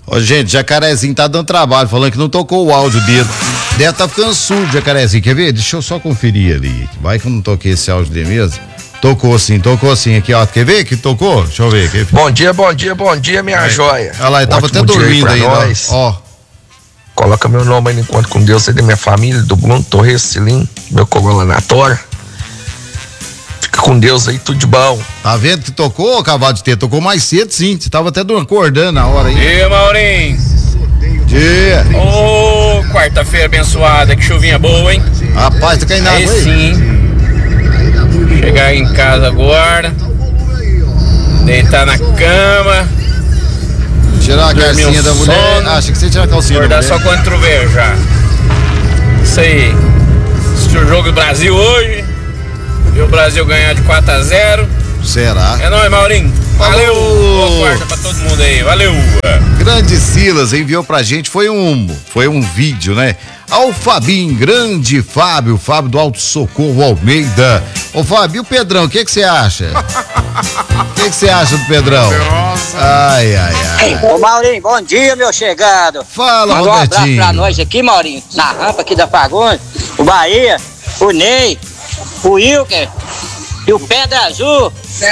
Ô, gente, Jacarezinho tá dando trabalho, falando que não tocou o áudio dele. Deve tá ficando surdo, Jacarezinho. Quer ver? Deixa eu só conferir ali. Vai que eu não toquei esse áudio dele mesmo. Tocou sim. Aqui, ó. Quer ver que tocou? Deixa eu ver. Bom dia, minha joia. Olha lá, ele tava até dormindo aí, ó. Coloca meu nome aí no Encontro com Deus aí da minha família, do Bruno Torres Cilim, meu coroa na Tora. Fica com Deus aí, tudo de bom. Tá vendo que tocou, cavalo de ter? Tocou mais cedo, sim. Você tava até acordando na hora aí. Dia, Maurinho. Dia. Ô, quarta-feira abençoada, que chuvinha boa, hein? Rapaz, tá caindo água aí. Sim. Chegar em casa agora, deitar na cama, tirar a calcinha da mulher. Acha que você tirar a calcinha da mulher. Acordar só quando trovejar. Isso aí. Assistiu o jogo do Brasil hoje. Viu o Brasil ganhar de 4-0. Será? É nóis, Maurinho. Valeu. Boa quarta pra todo mundo aí. Valeu. Grande Silas enviou pra gente, foi um vídeo, né? Ao Fabinho, grande Fábio do Alto Socorro Almeida. Ô Fábio, e o Pedrão, o que você acha? O que você acha do Pedrão? Ai. Ô Maurinho, bom dia, meu chegado. Fala, Manda Robertinho. um abraço pra nós aqui, Maurinho, na rampa aqui da Fagundes, o Bahia, o Ney, o Wilker e o Pedra Azul.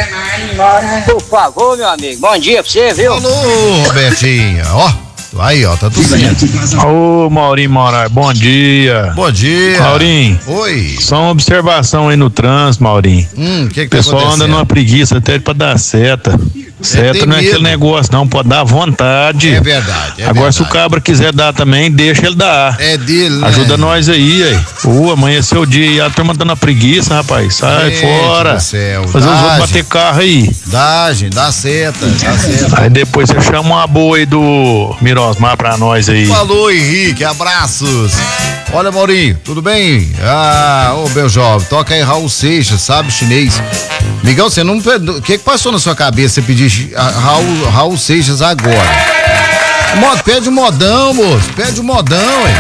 Por favor, meu amigo, bom dia pra você, viu? Falou, Robertinho, ó. Aí, ó, tá tudo certo. Ô, Maurinho Moraes, bom dia. Bom dia. Maurinho. Oi. Só uma observação aí no trânsito, Maurinho. Que o pessoal anda numa preguiça até pra dar seta. Seta não é aquele negócio, não, pode dar à vontade. É verdade. Agora, se o cabra quiser dar também, deixa ele dar. É dele, né? Ajuda nós aí. Amanheceu o dia e a turma tá na preguiça, rapaz. Sai fora. Fazer os outros bater carro aí. Dá seta. Aí depois você chama uma boa aí do Mirosmar pra nós aí. Falou, Henrique, abraços. Olha, Maurinho, tudo bem? Ô, meu jovem, toca aí Raul Seixas, sabe, chinês. Miguel, você não... O que passou na sua cabeça você pedir Raul Seixas agora? Pede um modão, moço. Pede um modão, hein?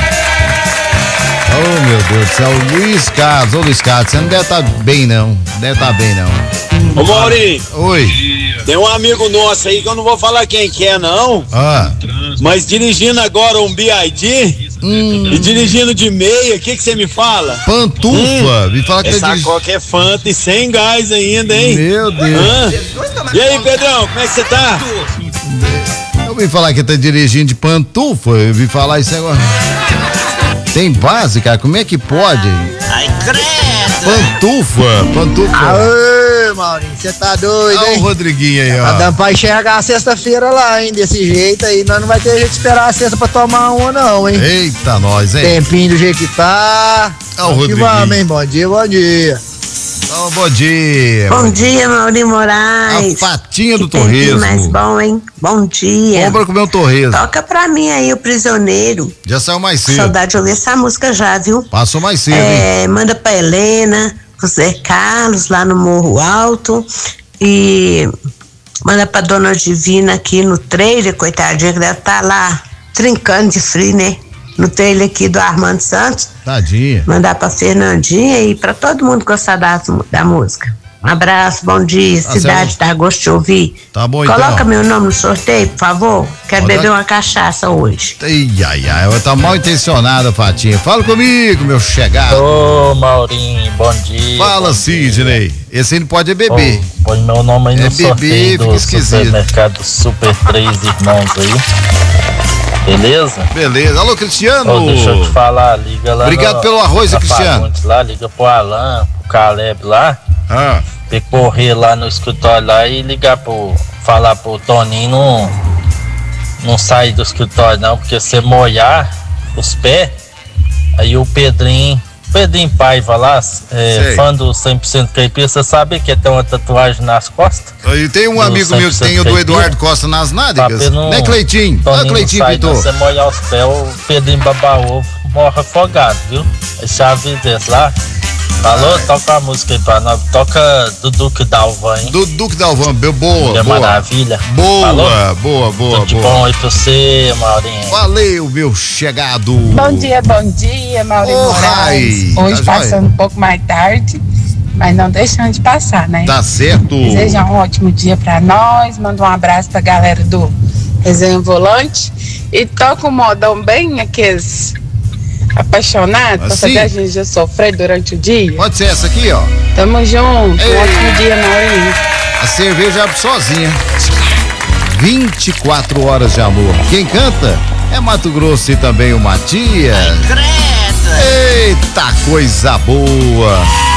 Oh, meu Deus do céu. Luiz Carlos, você não deve estar bem, não. Ô, Maurinho. Oi. Tem um amigo nosso aí que eu não vou falar quem que é, não. Mas dirigindo agora um BID e dirigindo de meia, o que você me fala? Pantufa. Me fala que essa coca é Fanta e sem gás ainda, hein? Meu Deus. E aí, Pedrão, como é que você tá? Eu ouvi falar que tá dirigindo de pantufa. Eu ouvi falar isso agora. Tem base, cara? Como é que pode? Ai, credo. Pantufa. Aê, Maurinho, você tá doido, hein? Olha o Rodriguinho aí, ó. Tá dando pra enxergar a sexta-feira lá, hein? Desse jeito aí, nós não vai ter jeito de esperar a sexta pra tomar uma, não, hein? Eita, nós, hein? Tempinho do jeito que tá. Olha o Rodriguinho. Vamos, hein? Bom dia. Bom dia. Bom dia, Maurinho Moraes. A fatinha do torresmo. Mais bom, hein? Bom dia. Bom pra comer um torresmo. Toca pra mim aí, o Prisioneiro. Já saiu mais cedo. Saudade de ouvir essa música já, viu? Passou mais cedo, hein? Manda pra Helena, pro Zé Carlos, lá no Morro Alto. E manda pra Dona Divina aqui no trailer, coitadinha, que deve estar lá trincando de frio, né? No trailer aqui do Armando Santos. Tadinha. Mandar pra Fernandinha e pra todo mundo gostar da música. Um abraço, bom dia. Cidade, dá gosto de ouvir. Tá bom, Coloca então. meu nome no sorteio, por favor. Quero beber uma cachaça hoje. Ela tá mal intencionada, Fatinha. Fala comigo, meu chegado. Ô, Maurinho, bom dia. Fala, Sidney. Esse aí não pode beber. Põe meu nome aí no sorteio do supermercado Super 3 Irmãos aí. Beleza? Alô, Cristiano. Deixa eu te falar, liga lá. Obrigado pelo arroz, Cristiano. Lá, liga pro Alan, pro Caleb lá. Tem que correr lá no escritório lá e falar pro Toninho não sair do escritório não, porque se molhar os pés, aí o Pedrinho Paiva lá, fã do 100% Caipira, você sabe que tem uma tatuagem nas costas? E tem um amigo meu que tem o do Eduardo Costa nas nádegas, né, Cleitinho? Olha, Cleitinho pintou. Se você molhar os pés, o Pedrinho babar ovo, morre afogado, viu? Esse é a vida desse lá. Falou? Toca a música aí pra nós. Toca do Duque Dalvan, hein? Do Duque Dalvan, boa. Maravilha. Boa. Tudo de bom aí pra você, Maurinho. Valeu, meu chegado. Bom dia, Maurinho Moraes. Hoje passando um pouco mais tarde, mas não deixando de passar, né? Tá certo. Desejar um ótimo dia pra nós. Manda um abraço pra galera do resenha volante, e toca um modão bem aqueles apaixonados pra fazer a gente sofrer durante o dia. Pode ser essa aqui, ó. Tamo junto, Ei. um ótimo dia, Maurinho. A cerveja abre sozinha. 24 horas de amor. Quem canta é Mato Grosso e também o Matias. Eita, coisa boa.